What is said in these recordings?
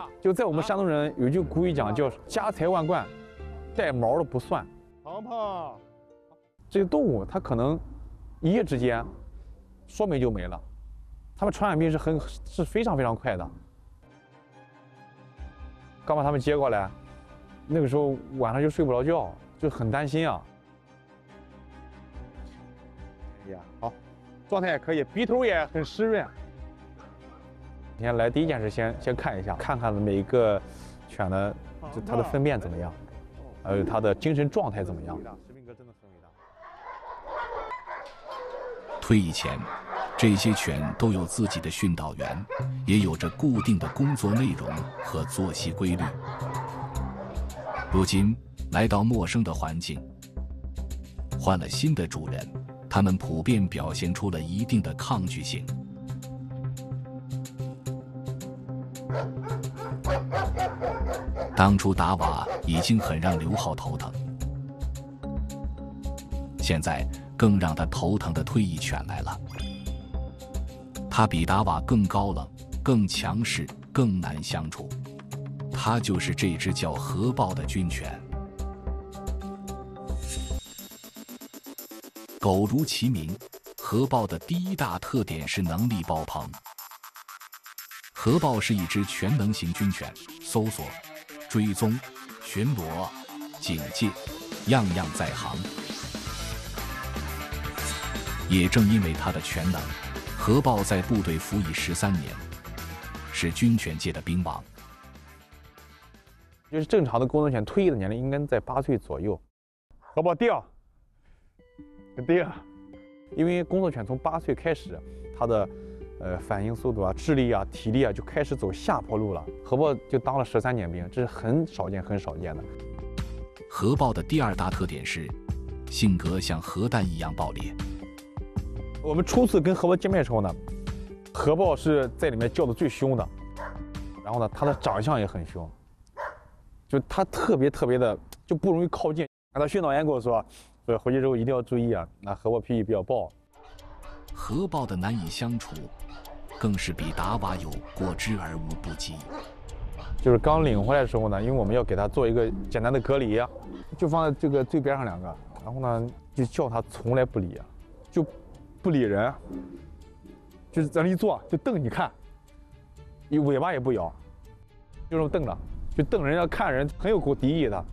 就在我们山东人有一句古语讲，叫家财万贯，带毛的不算。 胖胖， 这些动物它可能一夜之间说没就没了，它们传染病是非常非常快的。刚把它们接过来，那个时候晚上就睡不着觉，就很担心啊。哎呀，好，状态也可以，鼻头也很湿润。今天来第一件事先看一下，看看每一个犬的就它的粪便怎么样，还有它的精神状态怎么样。石斌哥真的很伟大。 退役前，这些犬都有自己的训导员，也有着固定的工作内容和作息规律。如今来到陌生的环境，换了新的主人，它们普遍表现出了一定的抗拒性。当初达瓦已经很让刘浩头疼，现在更让他头疼的退役犬来了。它比达瓦更高冷、更强势、更难相处。它就是这只叫河豹的军犬。狗如其名，河豹的第一大特点是能力爆棚。河豹是一只全能型军犬，搜索、追踪、巡逻、警戒，样样在行。也正因为它的全能，河豹在部队服役13年，是军犬界的兵王。 就是正常的工作犬退役的年龄应该在8岁左右。河豹定，因为工作犬从8岁开始，它的反应速度啊、智力啊、体力啊就开始走下坡路了。河豹就当了13年兵，这是很少见的。 河豹的第二大特点是，性格像核弹一样爆裂。 我们初次跟河豹见面的时候呢，河豹是在里面叫的最凶的，然后呢，它的长相也很凶，就它特别的就不容易靠近。他训导员跟我说回去之后一定要注意啊，那河豹脾气比较暴。 河豹的难以相处，更是比达瓦有过之而无不及。 就是刚领回来的时候呢，因为我们要给它做一个简单的隔离，就放在这个最边上2个，然后呢就叫它从来不理，就不理人，就是在那一坐就瞪你看，尾巴也不摇，就这么瞪着，就瞪人家看人，很有股敌意的。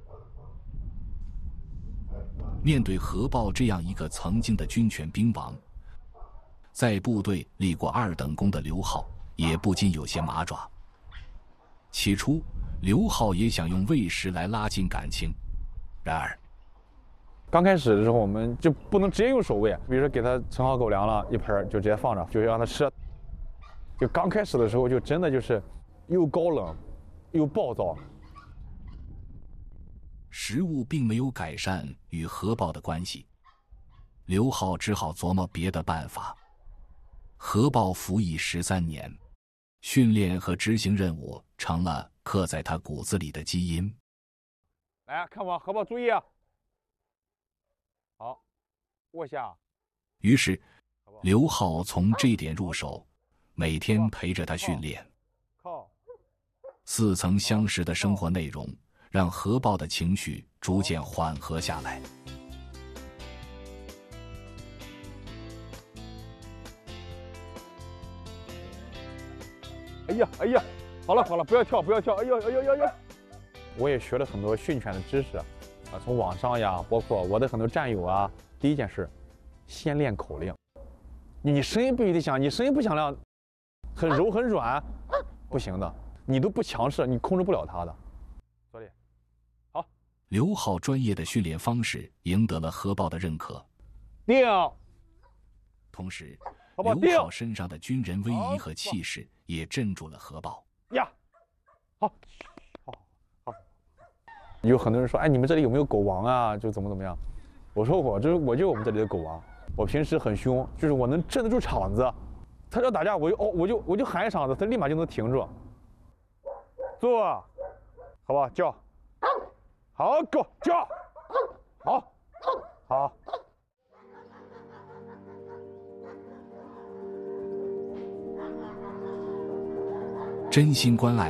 面对河豹这样一个曾经的军犬兵王，在部队立过2等功的刘浩也不禁有些麻爪。起初，刘浩也想用喂食来拉近感情，然而， 刚开始的时候我们就不能直接用手喂，比如说给它盛好狗粮了一盆就直接放着，就让它吃。就刚开始的时候就真的就是又高冷，又暴躁。 食物并没有改善与河豹的关系，刘浩只好琢磨别的办法。河豹服役13年，训练和执行任务成了刻在他骨子里的基因。 来看我，河豹注意啊！好，卧下。 于是，刘浩从这点入手，每天陪着他训练。似曾相识的生活内容，让河豹的情绪逐渐缓和下来。 哎呀，好了，不要跳，哎呦！我也学了很多训犬的知识，从网上呀，包括我的很多战友啊。第一件事，先练口令。你声音必须得响，你声音不响亮，很柔很软，不行的。你都不强势，你控制不了它的。坐立，好。 刘浩专业的训练方式赢得了河豹的认可。 定。 同时，刘浩身上的军人威仪和气势也镇住了河豹。 呀，好。有很多人说，哎，你们这里有没有狗王啊？就怎么样？我说我就是我们这里的狗王。我平时很凶，就是我能镇得住场子。他要打架，我就喊一嗓子，他立马就能停住。坐，好吧，叫，好，狗叫，好。 真心关爱